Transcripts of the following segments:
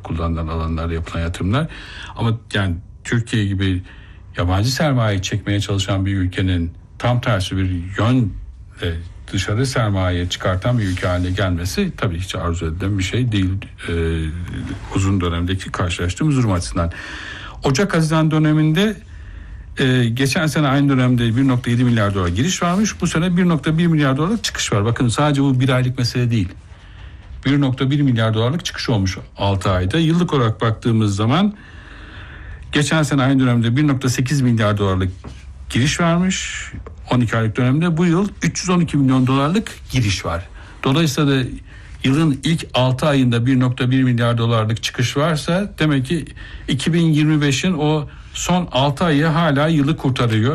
olarak kullanılan alanlarda yapılan yatırımlar. Ama yani Türkiye gibi yabancı sermaye çekmeye çalışan bir ülkenin tam tersi bir yönle dışarı sermaye çıkartan bir ülke haline gelmesi tabii hiç arzu edilen bir şey değil. Uzun dönemdeki karşılaştığımız durum açısından. Ocak-Haziran döneminde geçen sene aynı dönemde 1.7 milyar dolar giriş varmış. Bu sene 1.1 milyar dolarlık çıkış var. Bakın sadece bu bir aylık mesele değil. 1.1 milyar dolarlık çıkış olmuş 6 ayda. Yıllık olarak baktığımız zaman geçen sene aynı dönemde 1.8 milyar dolarlık giriş varmış. 12 aylık dönemde bu yıl 312 milyon dolarlık giriş var. Dolayısıyla da yılın ilk 6 ayında 1.1 milyar dolarlık çıkış varsa demek ki 2025'in o son 6 ayı hala yılı kurtarıyor.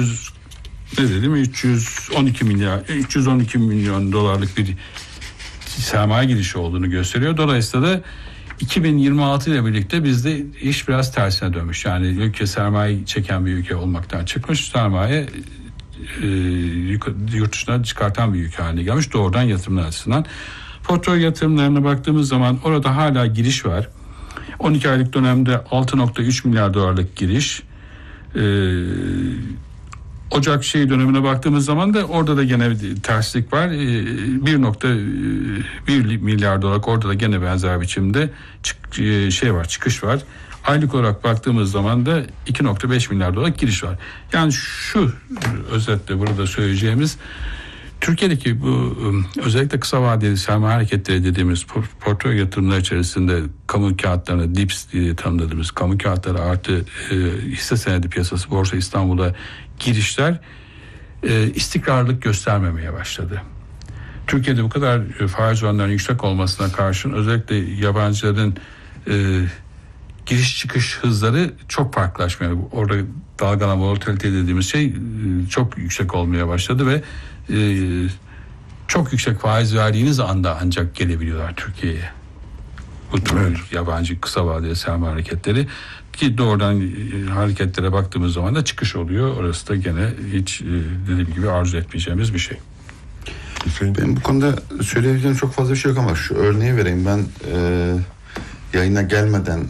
312 milyon dolarlık bir sermaye girişi olduğunu gösteriyor. Dolayısıyla da 2026 ile birlikte bizde iş biraz tersine dönmüş. Yani ülke sermaye çeken bir ülke olmaktan çıkmış, sermaye yurt dışına çıkartan bir ülke haline gelmiş. Doğrudan yatırımlar açısından. Portföy yatırımlarına baktığımız zaman orada hala giriş var. 12 aylık dönemde 6.3 milyar dolarlık giriş. Ocak dönemine baktığımız zaman da orada da gene bir terslik var. 1.1 milyar dolar orada da gene benzer biçimde çıkış var. Aylık olarak baktığımız zaman da 2.5 milyar dolar giriş var. Yani şu özetle burada söyleyeceğimiz Türkiye'deki bu özellikle kısa vadeli sermaye hareketleri dediğimiz portföy yatırımları içerisinde kamu kağıtlarına DIPS diye tanımladığımız kamu kağıtları artı hisse senedi piyasası Borsa İstanbul'a girişler istikrarlılık göstermemeye başladı. Türkiye'de bu kadar faiz oranlarının yüksek olmasına karşın özellikle yabancıların giriş çıkış hızları çok farklılaşmıyor. Orada dalgalanma volatilite dediğimiz şey çok yüksek olmaya başladı ve çok yüksek faiz verdiğiniz anda ancak gelebiliyorlar Türkiye'ye. Bu tür yabancı kısa vadeli sermaye hareketleri ki doğrudan hareketlere baktığımız zaman da çıkış oluyor. Orası da gene hiç dediğim gibi arzu etmeyeceğimiz bir şey. Benim bu konuda söyleyebileceğim çok fazla bir şey yok ama şu örneği vereyim. Ben yayına gelmeden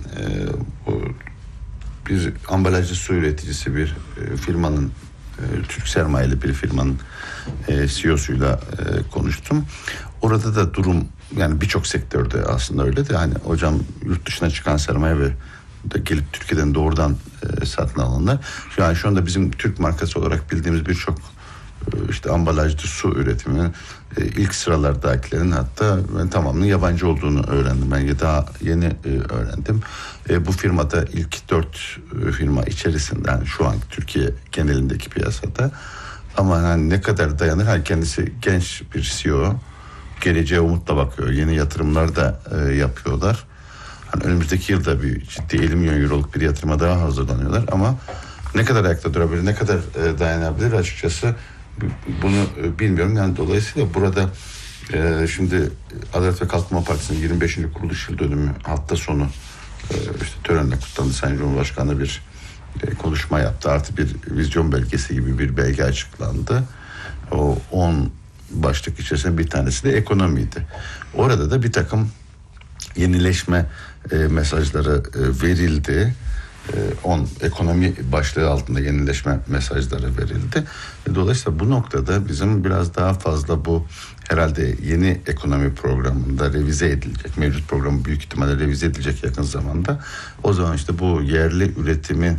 bir ambalajlı su üreticisi bir firmanın Türk sermayeli bir firmanın CEO'suyla konuştum. Orada da durum yani birçok sektörde aslında öyle de hani hocam yurt dışına çıkan sermaye ve gelip Türkiye'den doğrudan satın alanlar. Yani şu anda bizim Türk markası olarak bildiğimiz birçok işte ambalajlı su üretiminin ilk sıralardakilerin hatta ben tamamının yabancı olduğunu öğrendim. Ben daha yeni öğrendim. Bu firmada ilk 4 firma içerisinde yani şu an Türkiye genelindeki piyasada ama hani ne kadar dayanır hani kendisi genç bir CEO geleceğe umutla bakıyor. Yeni yatırımlar da yapıyorlar. Hani önümüzdeki yılda bir ciddi 50 milyon euroluk bir yatırıma daha hazırlanıyorlar ama ne kadar ayakta durabilir, ne kadar dayanabilir açıkçası bunu bilmiyorum. Yani dolayısıyla burada şimdi Adalet ve Kalkınma Partisi'nin 25. kuruluş yıl dönümü hafta sonu işte törenle kutlandı. Sayın Cumhurbaşkanı bir konuşma yaptı. Artı bir vizyon belgesi gibi bir belge açıklandı. O 10 başlık içerisinde bir tanesi de ekonomiydi. Orada da bir takım yenileşme mesajları verildi. 10 ekonomi başlığı altında yenileşme mesajları verildi. Dolayısıyla bu noktada bizim biraz daha fazla bu herhalde yeni ekonomi programında revize edilecek. Mevcut programı büyük ihtimalle revize edilecek yakın zamanda. O zaman işte bu yerli üretimi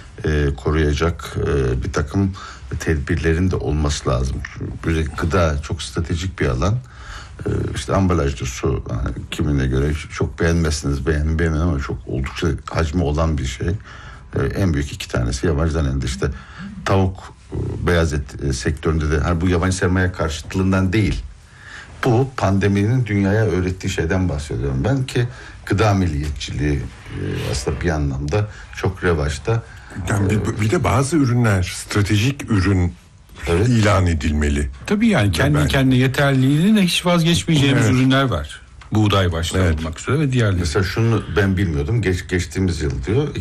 koruyacak bir takım tedbirlerin de olması lazım. Böyle gıda çok stratejik bir alan. İşte ambalajlı su yani kimine göre çok beğenmezsiniz beğenmeyin ama çok oldukça hacmi olan bir şey. En büyük 2 tanesi yabancıdan elde işte tavuk beyaz et sektöründe de hani bu yabancı sermaye karşıtlığından değil. Bu pandeminin dünyaya öğrettiği şeyden bahsediyorum ben ki gıda milliyetçiliği aslında bir anlamda çok revaçta. Yani bir de bazı ürünler stratejik ürün evet. ilan edilmeli. Tabii yani kendi kendine yeterliliğinin hiç vazgeçmeyeceğimiz ürünler var. Buğday başta olmak üzere ve diğerleri. Mesela şunu ben bilmiyordum. Geçtiğimiz yıl diyor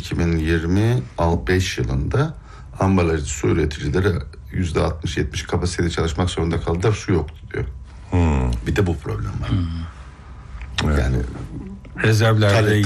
2025 yılında ambalajlı su üreticileri %60-70 kapasitede çalışmak zorunda kaldılar. Su yoktu diyor. Bir de bu problem var. Yani rezervlerle